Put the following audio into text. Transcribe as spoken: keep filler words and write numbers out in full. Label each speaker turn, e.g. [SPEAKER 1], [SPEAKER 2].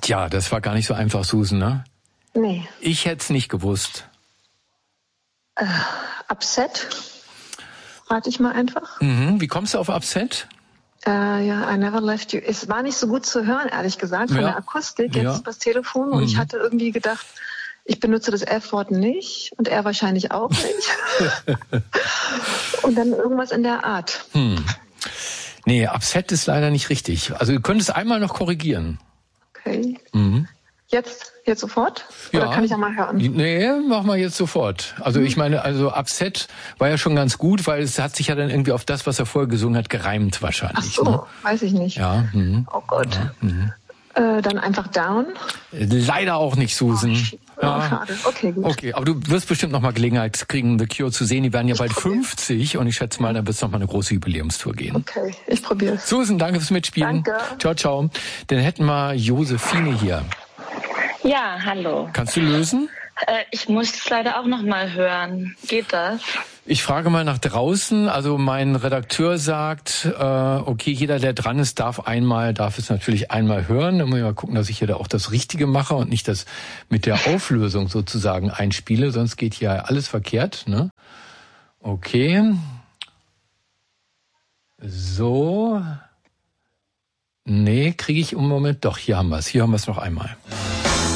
[SPEAKER 1] Tja, das war gar nicht so einfach, Susan, ne?
[SPEAKER 2] Nee.
[SPEAKER 1] Ich hätte es nicht gewusst.
[SPEAKER 2] Äh, Upset? Rate ich mal einfach.
[SPEAKER 1] Mhm. Wie kommst du auf Upset?
[SPEAKER 2] Äh, ja, I never left you. Es war nicht so gut zu hören, ehrlich gesagt, von
[SPEAKER 1] Ja.
[SPEAKER 2] der Akustik, jetzt
[SPEAKER 1] Ja.
[SPEAKER 2] übers Telefon. Und
[SPEAKER 1] Mhm.
[SPEAKER 2] ich hatte irgendwie gedacht, ich benutze das F-Wort nicht und er wahrscheinlich auch nicht. Und dann irgendwas in der Art.
[SPEAKER 1] Hm. Nee, Upset ist leider nicht richtig. Also du könntest einmal noch korrigieren.
[SPEAKER 2] Okay.
[SPEAKER 1] Mhm.
[SPEAKER 2] Jetzt, jetzt sofort? Oder kann ich ja mal hören?
[SPEAKER 1] Nee, mach mal jetzt sofort. Also ich meine, also Upset war ja schon ganz gut, weil es hat sich ja dann irgendwie auf das, was er vorher gesungen hat, gereimt wahrscheinlich.
[SPEAKER 2] Ach so,
[SPEAKER 1] ne?
[SPEAKER 2] weiß ich nicht.
[SPEAKER 1] Ja. Mhm.
[SPEAKER 2] Oh Gott.
[SPEAKER 1] Ja, mhm.
[SPEAKER 2] Äh, dann einfach Down.
[SPEAKER 1] Leider auch nicht, Susan.
[SPEAKER 2] Oh, ja. Schade. Okay, gut.
[SPEAKER 1] Okay, aber du wirst bestimmt noch mal Gelegenheit kriegen, The Cure zu sehen. Die werden ja bald fünfzig und ich schätze mal, da wird es noch mal eine große Jubiläumstour gehen.
[SPEAKER 2] Okay, ich probiere es.
[SPEAKER 1] Susan, danke fürs Mitspielen.
[SPEAKER 2] Danke.
[SPEAKER 1] Ciao, ciao. Dann hätten wir Josephine hier.
[SPEAKER 3] Ja, hallo.
[SPEAKER 1] Kannst du lösen?
[SPEAKER 3] Äh, ich muss es leider auch noch mal hören. Geht das?
[SPEAKER 1] Ich frage mal nach draußen. Also mein Redakteur sagt, äh, okay, jeder, der dran ist, darf einmal, darf es natürlich einmal hören. Dann muss ich mal gucken, dass ich hier da auch das Richtige mache und nicht das mit der Auflösung sozusagen einspiele. Sonst geht hier alles verkehrt, ne? Okay. So. Nee, kriege ich im Moment. Doch, hier haben wir es. Hier haben wir es noch einmal.